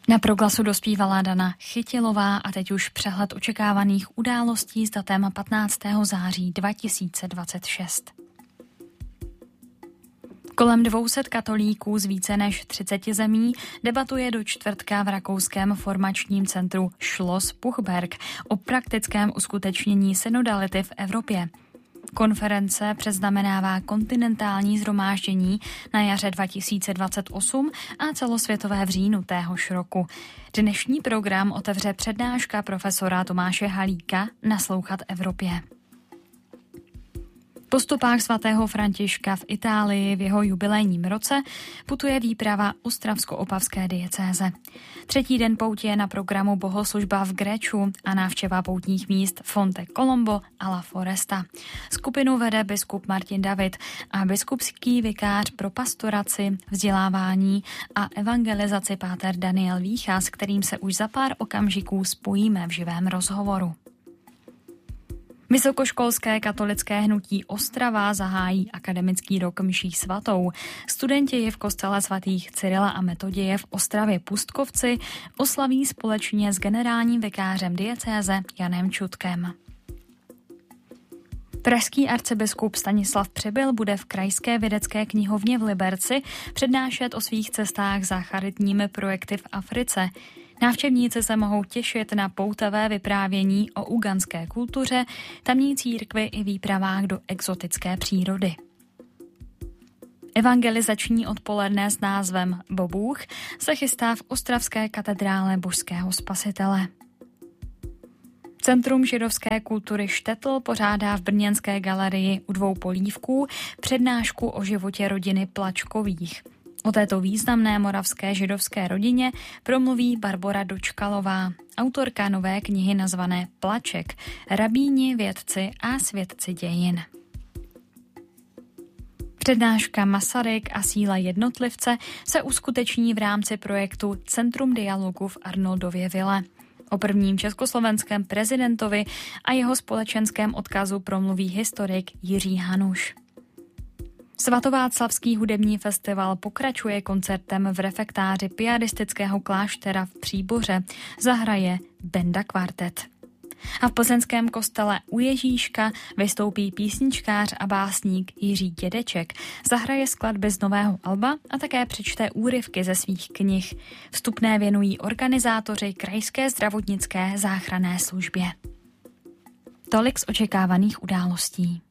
Na Proglasu dospívala Dana Chytilová a teď už přehled očekávaných událostí s datem 15. září 2026. Kolem 200 katolíků z více než 30 zemí debatuje do čtvrtka v rakouském formačním centru Schloss Puchberg o praktickém uskutečnění synodality v Evropě. Konference předznamenává kontinentální shromáždění na jaře 2028 a celosvětové v říjnu téhož roku. Dnešní program otevře přednáška profesora Tomáše Halíka Naslouchat Evropě. Po stopách svatého Františka v Itálii v jeho jubilejním roce putuje výprava Ostravsko-opavské diecéze. Třetí den poutě je na programu bohoslužba v Gréču a návštěva poutních míst Fonte Colombo a La Foresta. Skupinu vede biskup Martin David a biskupský vikář pro pastoraci, vzdělávání a evangelizaci páter Daniel Vícha, s kterým se už za pár okamžiků spojíme v živém rozhovoru. Vysokoškolské katolické hnutí Ostrava zahájí akademický rok mší svatou. Studenti v kostele svatých Cyrila a Metoděje v Ostravě Pustkovci oslaví společně s generálním vikářem diecéze Janem Čutkem. Pražský arcibiskup Stanislav Přibyl bude v Krajské vědecké knihovně v Liberci přednášet o svých cestách za charitními projekty v Africe. Návštěvníci se mohou těšit na poutavé vyprávění o ugandské kultuře, tamní církvi i výpravách do exotické přírody. Evangelizační odpoledne s názvem Bobůch se chystá v ostravské katedrále Božského Spasitele. Centrum židovské kultury Štetl pořádá v brněnské galerii u Dvou polívků přednášku o životě rodiny Plačkových. O této významné moravské židovské rodině promluví Barbora Dočkalová, autorka nové knihy nazvané Plaček, rabíni, vědci a svědci dějin. Přednáška Masaryk a síla jednotlivce se uskuteční v rámci projektu Centrum dialogu v Arnoldově vile. O prvním československém prezidentovi a jeho společenském odkazu promluví historik Jiří Hanuš. Svatováclavský hudební festival pokračuje koncertem v refektáři piaristického kláštera v Příboře. Zahraje Benda Kvartet. A v plzeňském kostele u Ježíška vystoupí písničkář a básník Jiří Dědeček. Zahraje skladby z nového alba a také přečte úryvky ze svých knih. Vstupné věnují organizátoři Krajské zdravotnické záchranné službě. Tolik z očekávaných událostí.